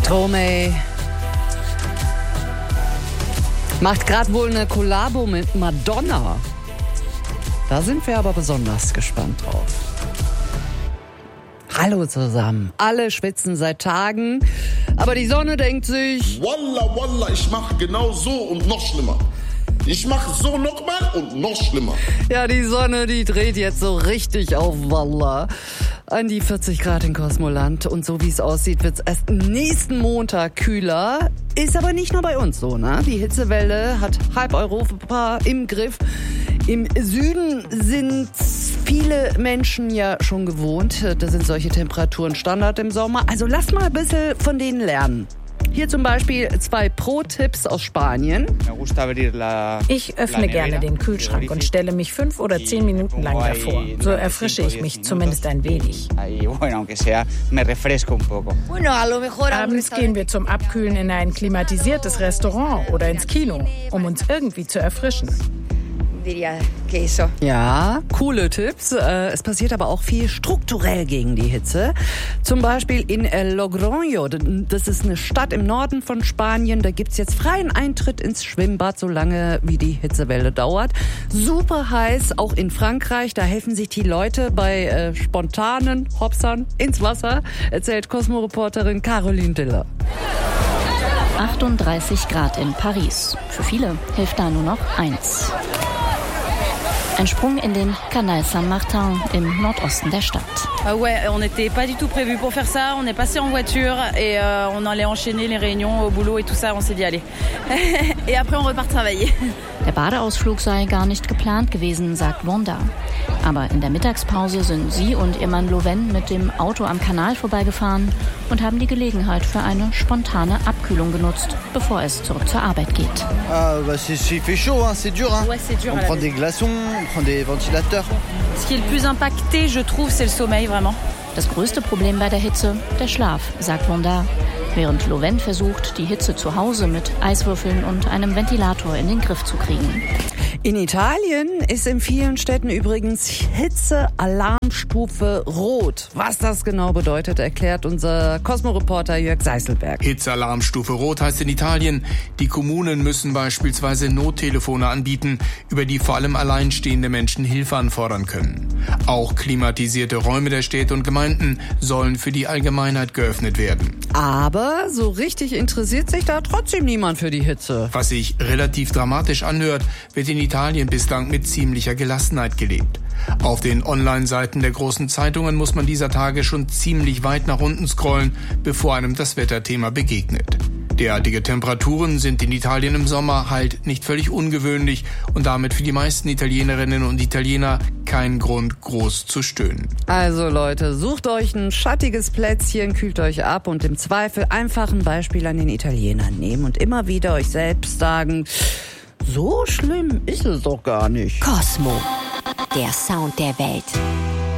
Stromae macht gerade wohl eine Kollabo mit Madonna. Da sind wir aber besonders gespannt drauf. Hallo zusammen. Alle schwitzen seit Tagen, aber die Sonne denkt sich: Wallah, wallah, ich mach genau so und noch schlimmer. Ich mach so nochmal und noch schlimmer. Ja, die Sonne, die dreht jetzt so richtig auf Wallah. An die 40 Grad in Kosmoland. Und so wie es aussieht, wird es erst nächsten Montag kühler. Ist aber nicht nur bei uns so, ne? Die Hitzewelle hat halb Europa im Griff. Im Süden sind viele Menschen ja schon gewohnt. Da sind solche Temperaturen Standard im Sommer. Also lasst mal ein bisschen von denen lernen. Hier zum Beispiel 2 Pro-Tipps aus Spanien. Ich öffne gerne den Kühlschrank und stelle mich 5 oder 10 Minuten lang davor. So erfrische ich mich zumindest ein wenig. Abends gehen wir zum Abkühlen in ein klimatisiertes Restaurant oder ins Kino, um uns irgendwie zu erfrischen. Ja, coole Tipps. Es passiert aber auch viel strukturell gegen die Hitze. Zum Beispiel in Logroño. Das ist eine Stadt im Norden von Spanien. Da gibt's jetzt freien Eintritt ins Schwimmbad, solange wie die Hitzewelle dauert. Super heiß, auch in Frankreich. Da helfen sich die Leute bei spontanen Hopsern ins Wasser, erzählt Cosmo-Reporterin Caroline Diller. 38 Grad in Paris. Für viele hilft da nur noch eins: ein Sprung in den Canal Saint-Martin im Nordosten der Stadt. Ouais, on n'était pas du tout prévu pour faire ça. On est passé en voiture et on allait enchaîner les réunions au boulot et tout ça. On s'est dit allez. Et après on repart travailler. Der Badeausflug sei gar nicht geplant gewesen, sagt Wanda. Aber in der Mittagspause sind sie und ihr Mann Loven mit dem Auto am Kanal vorbeigefahren und haben die Gelegenheit für eine spontane Abkühlung genutzt, bevor es zurück zur Arbeit geht. Il fait chaud, c'est dur. Ouais, c'est dur. On prend des glaçons, on prend des ventilateurs. Ce qui est le plus impacté, je trouve, c'est le sommeil vraiment. Das größte Problem bei der Hitze, der Schlaf, sagt Wanda. Während Loven versucht, die Hitze zu Hause mit Eiswürfeln und einem Ventilator in den Griff zu kriegen. In Italien ist in vielen Städten übrigens Hitzealarmstufe Rot. Was das genau bedeutet, erklärt unser Cosmo-Reporter Jörg Seißelberg. Hitzealarmstufe Rot heißt in Italien, die Kommunen müssen beispielsweise Nottelefone anbieten, über die vor allem alleinstehende Menschen Hilfe anfordern können. Auch klimatisierte Räume der Städte und Gemeinden sollen für die Allgemeinheit geöffnet werden. Aber so richtig interessiert sich da trotzdem niemand für die Hitze. Was sich relativ dramatisch anhört, wird in Italien bislang mit ziemlicher Gelassenheit gelebt. Auf den Online-Seiten der großen Zeitungen muss man dieser Tage schon ziemlich weit nach unten scrollen, bevor einem das Wetterthema begegnet. Derartige Temperaturen sind in Italien im Sommer halt nicht völlig ungewöhnlich und damit für die meisten Italienerinnen und Italiener kein Grund, groß zu stöhnen. Also Leute, sucht euch ein schattiges Plätzchen, kühlt euch ab und im Zweifel einfach ein Beispiel an den Italienern nehmen und immer wieder euch selbst sagen: So schlimm ist es doch gar nicht. Cosmo, der Sound der Welt.